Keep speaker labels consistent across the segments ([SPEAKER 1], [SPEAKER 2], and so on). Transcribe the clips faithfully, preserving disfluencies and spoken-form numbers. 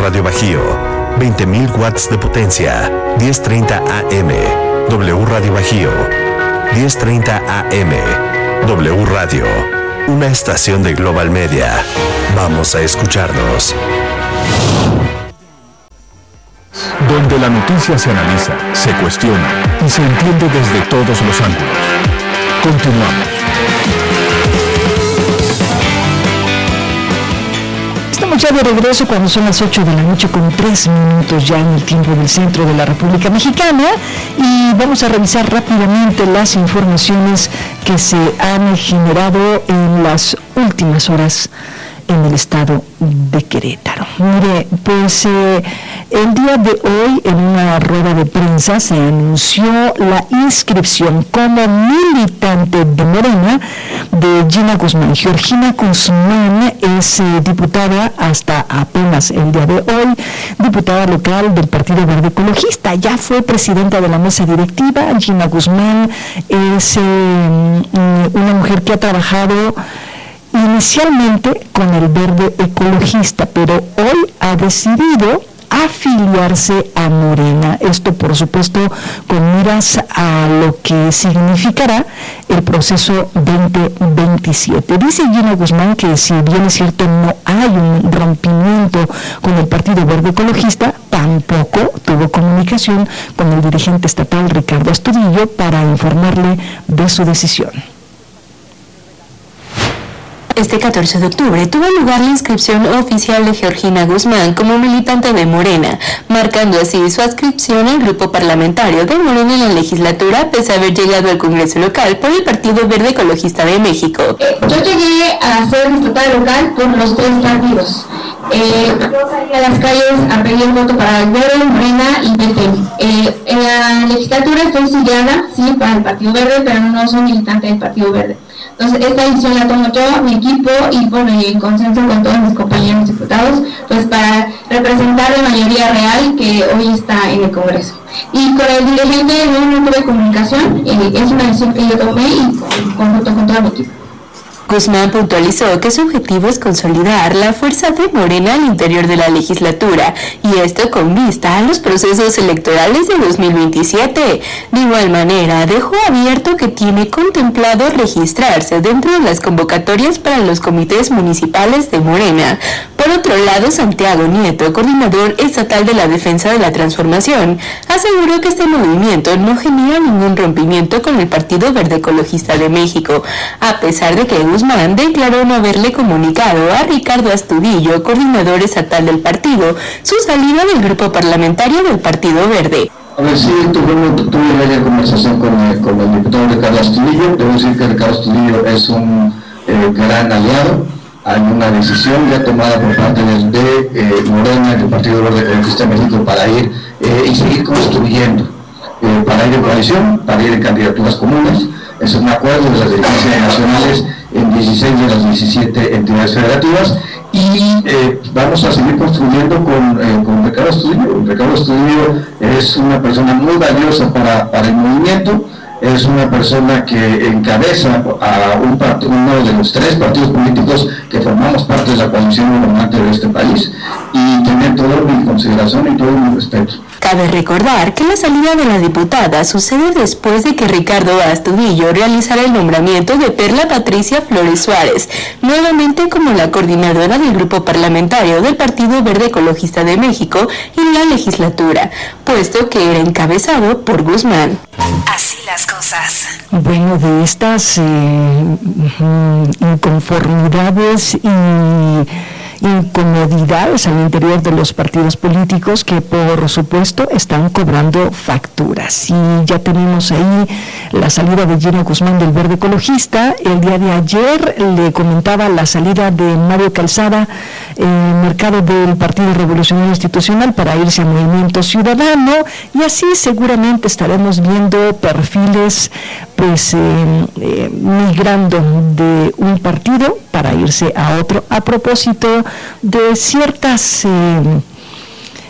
[SPEAKER 1] Radio Bajío, veinte mil watts de potencia, diez treinta A M. W Radio Bajío, diez treinta A M. W Radio, una estación de Global Media. Vamos a escucharnos.
[SPEAKER 2] Donde la noticia se analiza, se cuestiona y se entiende desde todos los ángulos. Continuamos.
[SPEAKER 3] Estamos ya de regreso cuando son las ocho de la noche con tres minutos ya en el tiempo del centro de la República Mexicana, y vamos a revisar rápidamente las informaciones que se han generado en las últimas horas en el estado de Querétaro. Mire, pues eh, el día de hoy en una rueda de prensa se anunció la inscripción como militante de Morena de Gina Guzmán. Georgina Guzmán es eh, diputada hasta apenas el día de hoy, diputada local del Partido Verde Ecologista. Ya fue presidenta de la mesa directiva. Gina Guzmán es eh, una mujer que ha trabajado inicialmente con el Verde Ecologista, pero hoy ha decidido afiliarse a Morena. Esto, por supuesto, con miras a lo que significará el proceso veinte veintisiete. Dice Gina Guzmán que, si bien es cierto no hay un rompimiento con el Partido Verde Ecologista, tampoco tuvo comunicación con el dirigente estatal Ricardo Astudillo para informarle de su decisión.
[SPEAKER 4] Este catorce de octubre tuvo lugar la inscripción oficial de Georgina Guzmán como militante de Morena, marcando así su adscripción al grupo parlamentario de Morena en la legislatura, pese a haber llegado al Congreso local por el Partido Verde Ecologista de México.
[SPEAKER 5] Eh, yo llegué a ser diputada local por los tres partidos. Eh, yo salí a las calles a pedir voto para el Verde, Morena y P T. Eh, en la legislatura estoy sillada, sí, para el Partido Verde, pero no soy militante del Partido Verde. Entonces, esta decisión la tomo yo, mi equipo, y bueno, y en consenso con todos mis compañeros diputados, pues para representar la mayoría real que hoy está en el Congreso. Y con el dirigente no, no tuve comunicación, eh, es una decisión que yo tomé y con, conjunto con todo mi equipo.
[SPEAKER 4] Guzmán puntualizó que su objetivo es consolidar la fuerza de Morena al interior de la legislatura, y esto con vista a los procesos electorales de dos mil veintisiete. De igual manera, dejó abierto que tiene contemplado registrarse dentro de las convocatorias para los comités municipales de Morena. Por otro lado, Santiago Nieto, coordinador estatal de la Defensa de la Transformación, aseguró que este movimiento no genera ningún rompimiento con el Partido Verde Ecologista de México, a pesar de que Guzmán declaró no haberle comunicado a Ricardo Astudillo, coordinador estatal del partido, su salida del grupo parlamentario del Partido Verde.
[SPEAKER 6] A ver, sí, tuve, tuve una conversación con el, con el diputado Ricardo Astudillo. Debo decir que Ricardo Astudillo es un eh, gran aliado. Hay una decisión ya tomada por parte de eh, Morena y del Partido Verde Ecologista de México para ir eh, y seguir construyendo, eh, para ir en coalición, para ir en candidaturas comunes. Es un acuerdo de las dirigencias nacionales en dieciséis de las diecisiete entidades federativas, y eh, vamos a seguir construyendo con, eh, con Ricardo Astudillo. Ricardo Astudillo es una persona muy valiosa para, para el movimiento. Es una persona que encabeza a un part- uno de los tres partidos políticos que formamos parte de la coalición gobernante de este país, y tiene toda mi consideración y todo mi respeto.
[SPEAKER 4] Cabe recordar que la salida de la diputada sucede después de que Ricardo Astudillo realizara el nombramiento de Perla Patricia Flores Suárez, nuevamente como la coordinadora del grupo parlamentario del Partido Verde Ecologista de México en la legislatura, puesto que era encabezado por Guzmán.
[SPEAKER 7] Así las cosas.
[SPEAKER 3] Bueno, de estas eh, inconformidades y incomodidades al interior de los partidos políticos que, por supuesto, están cobrando facturas. Y ya tenemos ahí la salida de Gina Guzmán del Verde Ecologista. El día de ayer le comentaba la salida de Mario Calzada, eh, mercado del Partido Revolucionario Institucional, para irse a Movimiento Ciudadano, y así seguramente estaremos viendo perfiles pues eh, eh, migrando de un partido para irse a otro, a propósito de ciertas eh,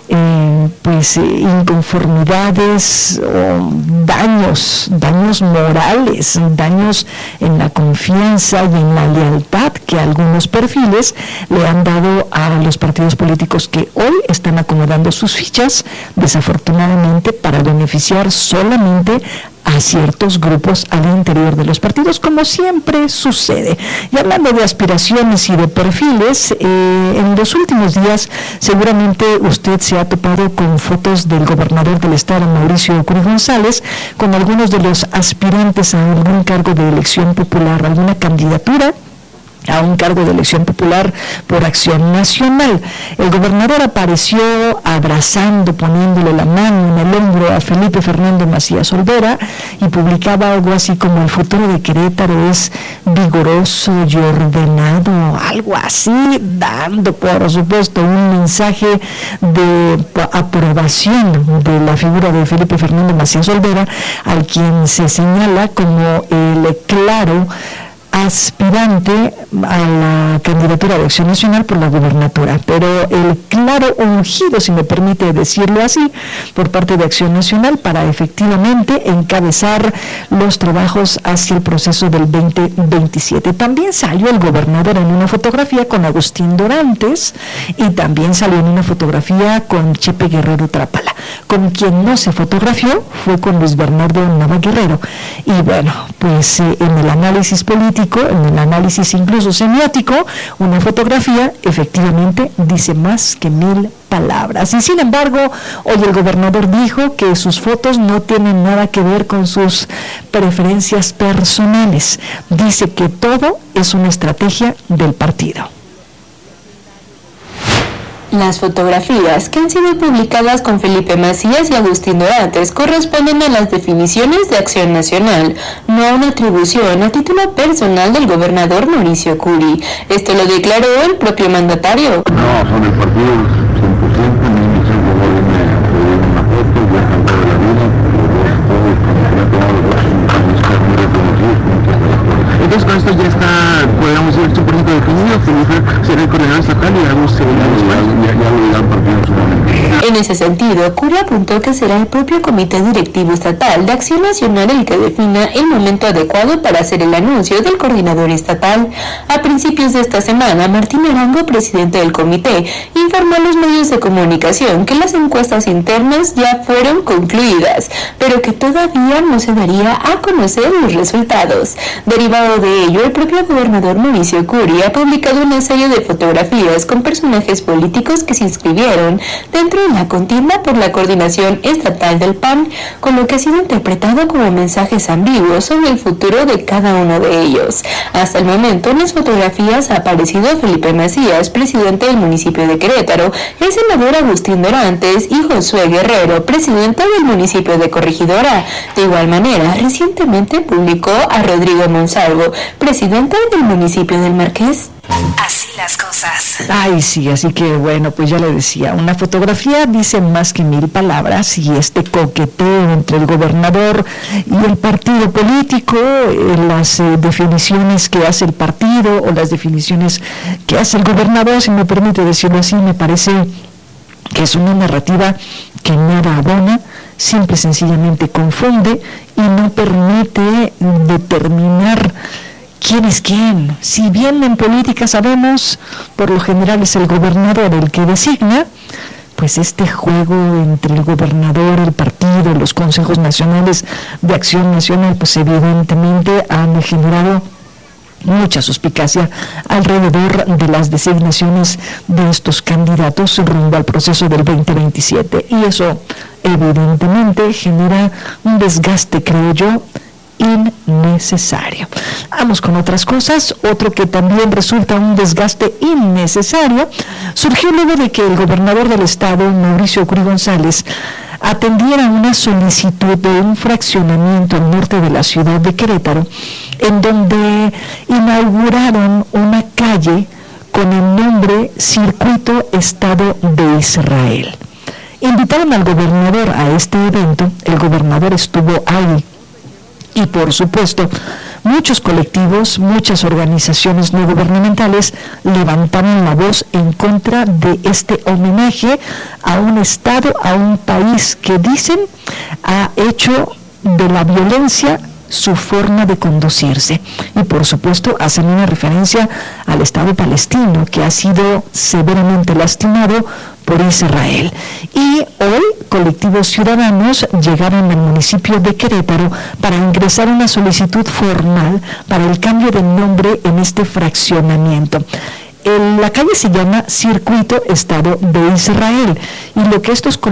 [SPEAKER 3] eh, pues eh, inconformidades o daños, daños morales, daños en la confianza y en la lealtad que algunos perfiles le han dado a los partidos políticos que hoy están acomodando sus fichas, desafortunadamente para beneficiar solamente a ciertos grupos al interior de los partidos, como siempre sucede. Y hablando de aspiraciones y de perfiles, eh, en los últimos días seguramente usted se ha topado con fotos del gobernador del estado, Mauricio Curi González, con algunos de los aspirantes a algún cargo de elección popular, alguna candidatura a un cargo de elección popular por Acción Nacional. El gobernador apareció abrazando, poniéndole la mano en el hombro a Felipe Fernando Macías Olvera y publicaba algo así como: el futuro de Querétaro es vigoroso y ordenado, algo así, dando por supuesto un mensaje de aprobación de la figura de Felipe Fernando Macías Olvera, al quien se señala como el claro aspirante a la candidatura de Acción Nacional por la gubernatura, pero el claro ungido, si me permite decirlo así, por parte de Acción Nacional para efectivamente encabezar los trabajos hacia el proceso del veinte veintisiete. También salió el gobernador en una fotografía con Agustín Dorantes y también salió en una fotografía con Chepe Guerrero Trapala. Con quien no se fotografió fue con Luis Bernardo Nava Guerrero. Y bueno, pues eh, en el análisis político, en el análisis incluso semiótico, una fotografía efectivamente dice más que mil palabras. Y sin embargo, hoy el gobernador dijo que sus fotos no tienen nada que ver con sus preferencias personales. Dice que todo es una estrategia del partido.
[SPEAKER 4] Las fotografías que han sido publicadas con Felipe Macías y Agustín Dorantes corresponden a las definiciones de Acción Nacional, no a una atribución a título personal del gobernador Mauricio Curi. Esto lo declaró el propio mandatario.
[SPEAKER 8] No, son el partido cien por ciento, ni me hizo favor de pedir una foto, ya han dado la vida, los todos, cuando se me ha tomado los dos, están muy reconocidos, muchas gracias. Entonces con esto ya está, podríamos decir, ocho por ciento definido, Felipe será el coordinador estatal y algo se verá después. Ya, ya lo dirán partido en su momento.
[SPEAKER 4] En ese sentido, Curi apuntó que será el propio Comité Directivo Estatal de Acción Nacional el que defina el momento adecuado para hacer el anuncio del coordinador estatal. A principios de esta semana, Martín Arango, presidente del comité, informó a los medios de comunicación que las encuestas internas ya fueron concluidas, pero que todavía no se daría a conocer los resultados. Derivado de ello, el propio gobernador Mauricio Curi ha publicado una serie de fotografías con personajes políticos que se inscribieron dentro de la contienda por la coordinación estatal del P A N, con lo que ha sido interpretado como mensajes ambiguos sobre el futuro de cada uno de ellos. Hasta el momento, en las fotografías ha aparecido Felipe Macías, presidente del municipio de Querétaro, el senador Agustín Dorantes y Josué Guerrero, presidente del municipio de Corregidora. De igual manera, recientemente publicó a Rodrigo Monsalvo, presidente del municipio del Marqués.
[SPEAKER 7] Así las cosas.
[SPEAKER 3] Ay, sí, así que bueno, pues ya le decía, una fotografía dice más que mil palabras, y este coqueteo entre el gobernador y el partido político, eh, las eh, definiciones que hace el partido o las definiciones que hace el gobernador, si me permite decirlo así, me parece que es una narrativa que nada abona, simple y sencillamente confunde y no permite determinar quién es quién. Si bien en política sabemos, por lo general es el gobernador el que designa, pues este juego entre el gobernador, el partido, los consejos nacionales de Acción Nacional, pues evidentemente han generado mucha suspicacia alrededor de las designaciones de estos candidatos rumbo al proceso del veinte veintisiete, y eso evidentemente genera un desgaste, creo yo, innecesario. Vamos con otras cosas. Otro que también resulta un desgaste innecesario surgió luego de que el gobernador del estado, Mauricio Curi González, atendiera una solicitud de un fraccionamiento al norte de la ciudad de Querétaro, en donde inauguraron una calle con el nombre Circuito Estado de Israel. Invitaron al gobernador a este evento, el gobernador estuvo ahí, y por supuesto, muchos colectivos, muchas organizaciones no gubernamentales levantaron la voz en contra de este homenaje a un Estado, a un país que dicen ha hecho de la violencia su forma de conducirse. Y por supuesto hacen una referencia al Estado palestino, que ha sido severamente lastimado por Israel. Y hoy colectivos ciudadanos llegaron al municipio de Querétaro para ingresar una solicitud formal para el cambio de nombre en este fraccionamiento. El, la calle se llama Circuito Estado de Israel, y lo que estos